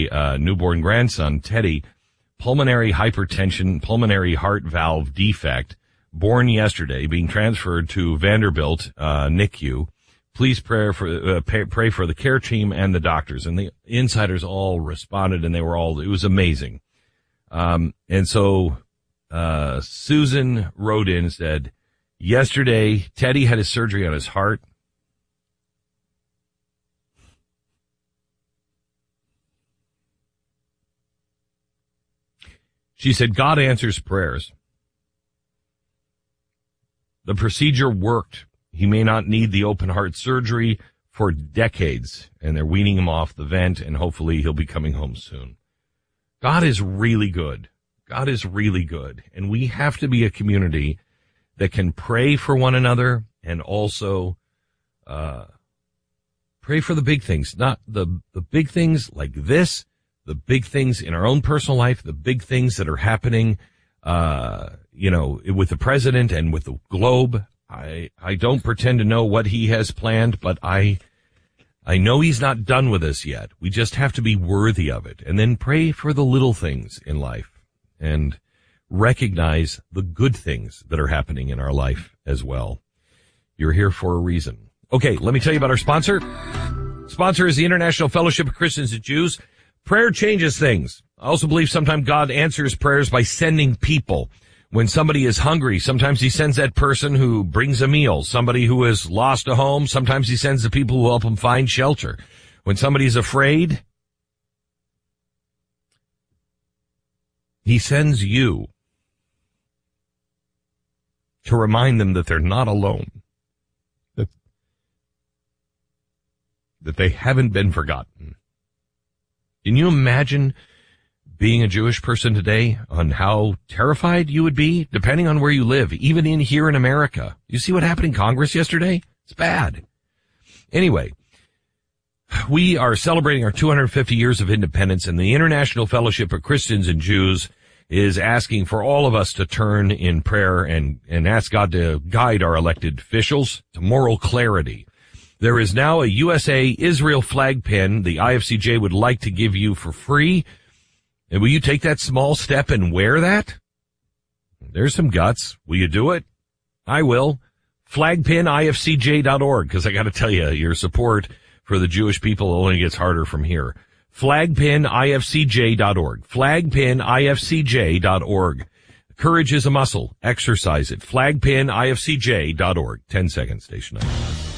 my newborn grandson, Teddy, pulmonary hypertension, pulmonary heart valve defect, born yesterday, being transferred to Vanderbilt NICU. Please pray for the care team and the doctors. And the insiders all responded, and it was amazing. And so Susan wrote in and said, yesterday, Teddy had his surgery on his heart. She said, God answers prayers. The procedure worked. He may not need the open heart surgery for decades, and they're weaning him off the vent, and hopefully he'll be coming home soon. God is really good. God is really good. And we have to be a community that can pray for one another and also pray for the big things, not the big things like this, the big things in our own personal life, the big things that are happening, with the president and with the globe. I don't pretend to know what he has planned, but I know he's not done with us yet. We just have to be worthy of it, and then pray for the little things in life and recognize the good things that are happening in our life as well. You're here for a reason. Okay, let me tell you about our sponsor. Sponsor is the International Fellowship of Christians and Jews. Prayer changes things. I also believe sometimes God answers prayers by sending people. When somebody is hungry, sometimes he sends that person who brings a meal. Somebody who has lost a home, sometimes he sends the people who help them find shelter. When somebody's afraid, he sends you to remind them that they're not alone, that they haven't been forgotten. Can you imagine being a Jewish person today on how terrified you would be, depending on where you live, even here in America? You see what happened in Congress yesterday? It's bad. Anyway, we are celebrating our 250 years of independence, and the International Fellowship of Christians and Jews is asking for all of us to turn in prayer and ask God to guide our elected officials to moral clarity. There is now a USA-Israel flag pin the IFCJ would like to give you for free. And will you take that small step and wear that? There's some guts. Will you do it? I will. Flagpinifcj.org, because I got to tell you, your support for the Jewish people only gets harder from here. Flagpinifcj.org. Flagpinifcj.org. Courage is a muscle. Exercise it. Flagpinifcj.org. 10 seconds, station 9.